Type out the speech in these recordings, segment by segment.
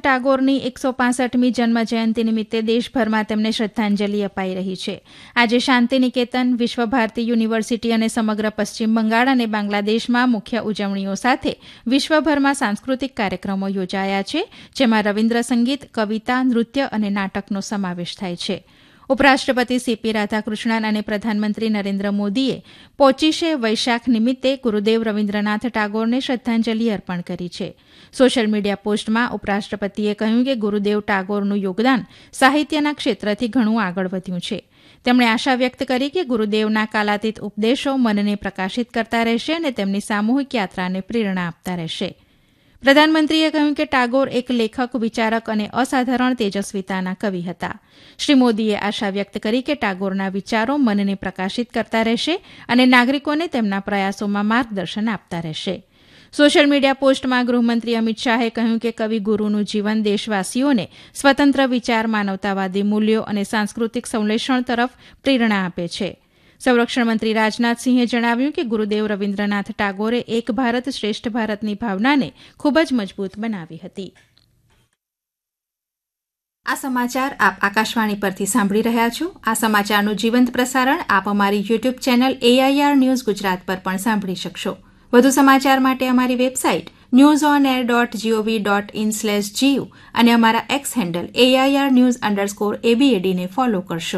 ટાગોરની 165મી જન્મજયંતિ નિમિત્તે દેશભરમાં તેમને શ્રદ્ધાંજલિ અપાઈ રહી છે. આજે શાંતિનિકેતન, વિશ્વભારતી યુનિવર્સિટી અને સમગ્ર પશ્ચિમ બંગાળ અને બાંગ્લાદેશમાં મુખ્ય ઉજવણીઓ સાથે વિશ્વભરમાં સાંસ્કૃતિક કાર્યક્રમો યોજાયા છે, જેમાં રવિન્દ્ર સંગીત, કવિતા, નૃત્ય અને નાટકનો સમાવેશ થાય છે. ઉપરાષ્ટ્રપતિ સીપી રાધાકૃષ્ણન અને પ્રધાનમંત્રી નરેન્દ્ર મોદીએ પોચીશે વૈશાખ નિમિત્તે ગુરુદેવ રવિન્દ્રનાથ ટાગોરને શ્રદ્ધાંજલિ અર્પણ કરી છે. સોશિયલ મીડિયા પોસ્ટમાં ઉપરાષ્ટ્રપતિએ કહ્યું કે ગુરુદેવ ટાગોરનું યોગદાન સાહિત્યના ક્ષેત્રથી ઘણું આગળ વધ્યું છે. તેમણે આશા વ્યક્ત કરી કે ગુરુદેવના કાલાતીત ઉપદેશો મનને પ્રકાશિત કરતા રહેશે અને તેમની સામૂહિક યાત્રાને પ્રેરણા આપતા રહેશે. પ્રધાનમંત્રીએ કહ્યું કે ટાગોર એક લેખક, વિચારક અને અસાધારણ તેજસ્વીતાના કવિ હતા. શ્રી મોદીએ આશા વ્યક્ત કરી કે ટાગોરના વિચારો મનને પ્રકાશિત કરતા રહેશે અને નાગરિકોને તેમના પ્રયાસોમાં માર્ગદર્શન આપતા રહેશે. સોશિયલ મીડિયા પોસ્ટમાં ગૃહમંત્રી અમિત શાહે કહ્યું કે કવિ ગુરુનું જીવન દેશવાસીઓને સ્વતંત્ર વિચાર, માનવતાવાદી મૂલ્યો અને સાંસ્કૃતિક સંશ્લેષણ તરફ પ્રેરણા આપે છે. સંરક્ષણ મંત્રી રાજનાથસિંહે જણાવ્યું કે ગુરુદેવ રવિન્દ્રનાથ ટાગોરે એક ભારત શ્રેષ્ઠ ભારતની ભાવનાને ખૂબ જ મજબૂત બનાવી હતી. આ સમાચાર આપ આકાશવાણી પરથી સાંભળી રહ્યા છો. આ સમાચારનું જીવંત પ્રસારણ આપ અમારી YouTube channel AIR news Gujarat પર પણ સાંભળી શકશો. વધુ સમાચાર માટે અમારી વેબસાઇટ newsonair.gov.in/gu અને અમારા એક્સ હેન્ડલ AIR_news_ABAD ને ફોલો કરશો.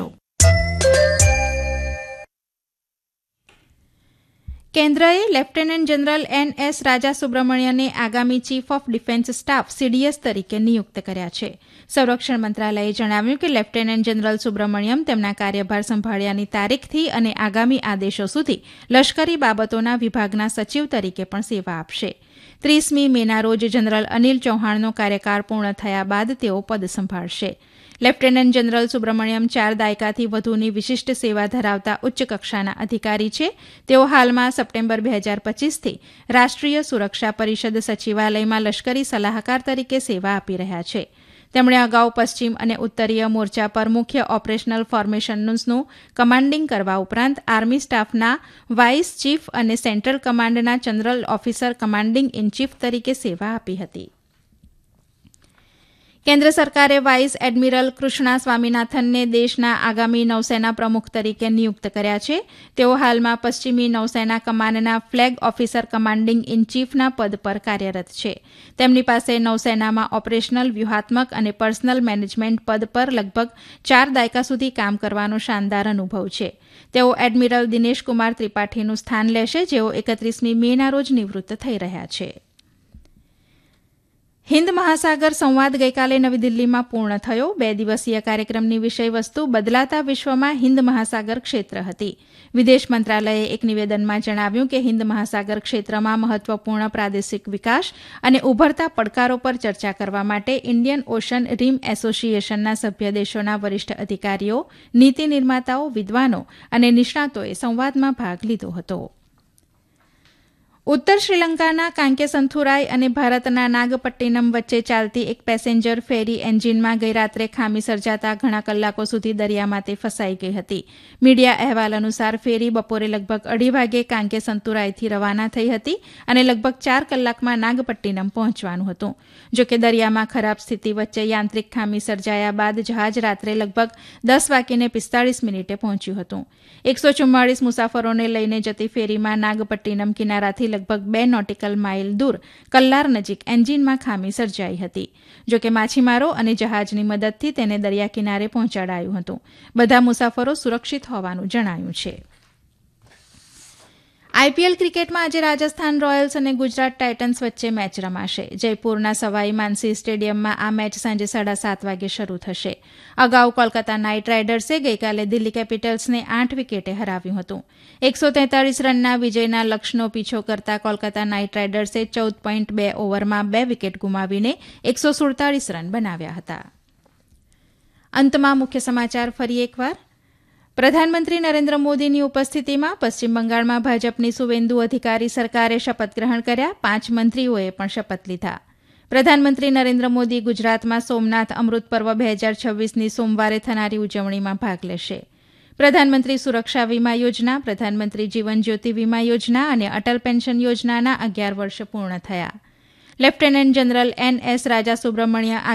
કેન્દ્રએ લેફ્ટનન્ટ જનરલ NS રાજા સુબ્રમણ્યને આગામી chief of defence staff CDS તરીકે નિયુક્ત કર્યા છે. સંરક્ષણ મંત્રાલયે જણાવ્યું કે લેફ્ટનન્ટ જનરલ સુબ્રમણ્યમ તેમના કાર્યભાર સંભાળ્યાની તારીખથી અને આગામી આદેશો સુધી લશ્કરી બાબતોના વિભાગના સચિવ તરીકે પણ સેવા આપશે. 30મી મેના રોજ જનરલ અનિલ ચૌહાણનો કાર્યકાળ પૂર્ણ થયા બાદ તેઓ પદ સંભાળશે. લેફ્ટનન્ટ જનરલ સુબ્રમણ્યમ 4 દાયકાથી વધુની વિશિષ્ટ સેવા ધરાવતા ઉચ્ચ કક્ષાના અધિકારી છે. તેઓ હાલમાં સપ્ટેમ્બર 2025થી રાષ્ટ્રીય સુરક્ષા પરિષદ સચિવાલયમાં લશ્કરી સલાહકાર તરીકે સેવા આપી રહ્યા છે. તેમણે અગાઉ પશ્ચિમ અને ઉત્તરીય મોરચા પર મુખ્ય ઓપરેશનલ ફોર્મેશન્સનું કમાન્ડિંગ કરવા ઉપરાંત આર્મી સ્ટાફના વાઇસ ચીફ અને સેન્ટ્રલ કમાન્ડના general officer commanding in chief તરીકે સેવા આપી હતી. કેન્દ્ર સરકારે વાઇસ એડમિરલ કૃષ્ણા સ્વામીનાથનને દેશના આગામી નૌસેના પ્રમુખ તરીકે નિયુક્ત કર્યા છે. તેઓ હાલમાં પશ્ચિમી નૌસેના કમાનના ફ્લેગ ઓફિસર કમાન્ડિંગ ઇન ચીફના પદ પર કાર્યરત છે. તેમની પાસે નૌસેનામાં ઓપરેશનલ, વ્યૂહાત્મક અને પર્સનલ મેનેજમેન્ટ પદ પર લગભગ 4 દાયકા સુધી કામ કરવાનો શાનદાર અનુભવ છે. તેઓ એડમિરલ દિનેશ કુમાર ત્રિપાઠીનું સ્થાન લેશે, જેઓ 31મી મેના રોજ નિવૃત્ત થઈ રહ્યા છે. હિન્દ મહાસાગર સંવાદ ગઈકાલે નવી દિલ્હીમાં પૂર્ણ થયો. 2 દિવસીય કાર્યક્રમની વિષયવસ્તુ બદલાતા વિશ્વમાં હિન્દ મહાસાગર ક્ષેત્ર હતી. વિદેશ મંત્રાલયે એક નિવેદનમાં જણાવ્યું કે હિન્દ મહાસાગર ક્ષેત્રમાં મહત્વપૂર્ણ પ્રાદેશિક વિકાસ અને ઉભરતા પડકારો પર ચર્ચા કરવા માટે ઇન્ડિયન ઓશન રીમ એસોસિએશનના સભ્ય દેશોના વરિષ્ઠ અધિકારીઓ, નીતિ નિર્માતાઓ, વિદ્વાનો અને નિષ્ણાતોએ સંવાદમાં ભાગ લીધો હતો. ઉત્તર શ્રીલંકાના કાંકેસંથુરાય અને ભારતના નાગપટ્ટિનમ વચ્ચે ચાલતી એક પેસેન્જર ફેરી એન્જિનમાં ગઈરાત્રે ખામી સર્જાતા ઘણા કલાકો સુધી દરિયામાં તે ફસાઈ ગઈ હતી. મીડિયા અહેવાલ અનુસાર ફેરી બપોરે લગભગ 2:30 વાગે કાંકેસંતુરાયથી રવાના થઈ હતી અને લગભગ 4 કલાકમાં નાગપટ્ટિનમ પહોંચવાનું હતું. જોકે દરિયામાં ખરાબ સ્થિતિ વચ્ચે યાંત્રિક ખામી સર્જાયા બાદ જહાજ રાત્રે લગભગ 10:45 પહોંચ્યું હતું. 144 મુસાફરોને લઈને જતી ફેરીમાં નાગપટ્ટિનમ કિનારાથી લગભગ 2 નોટિકલ માઇલ દૂર કલ્લાર નજીક એન્જિનમાં ખામી સર્જાઈ હતી. જોકે માછીમારો અને જહાજની મદદથી તેને દરિયા કિનારે પહોંચાડાયું હતું. બધા મુસાફરો સુરક્ષિત હોવાનું જણાયું છે. આઈપીએલ ક્રિકેટમાં આજે રાજસ્થાન રોયલ્સ અને ગુજરાત ટાઇટન્સ વચ્ચે મેચ રમાશે. જયપુરના સવાઈ માનસી સ્ટેડિયમમાં આ મેચ સાંજે 7:30 વાગે શરૂ થશે. અગાઉ કોલકાતા નાઇટ રાઇડર્સે ગઈકાલે દિલ્હી કેપિટલ્સને 8 વિકેટે હરાવ્યું હતું. 143 રનના વિજયના લક્ષ્યનો પીછો કરતા કોલકાતા નાઇટ રાઇડર્સે 14.2 ઓવરમાં 2 વિકેટ ગુમાવીને 147 રન બનાવ્યા હતા. અંતમાં મુખ્ય સમાચાર ફરી એકવાર. પ્રધાનમંત્રી નરેન્દ્ર મોદીની ઉપસ્થિતિમાં પશ્ચિમ બંગાળમાં ભાજપની સુવેન્દુ અધિકારી સરકારે શપથ ગ્રહણ કર્યા. 5 મંત્રીઓએ પણ શપથ લીધા. પ્રધાનમંત્રી નરેન્દ્ર મોદી ગુજરાતમાં સોમનાથ અમૃત પર્વ 2026ની સોમવારે થનારી ઉજવણીમાં ભાગ લેશે. પ્રધાનમંત્રી સુરક્ષા વીમા યોજના, પ્રધાનમંત્રી જીવન જ્યોતિ વીમા યોજના અને અટલ પેન્શન યોજનાના 11 વર્ષ પૂર્ણ થયા. લેફ્ટનન્ટ જનરલ NS રાજા સુબ્રમણ્ય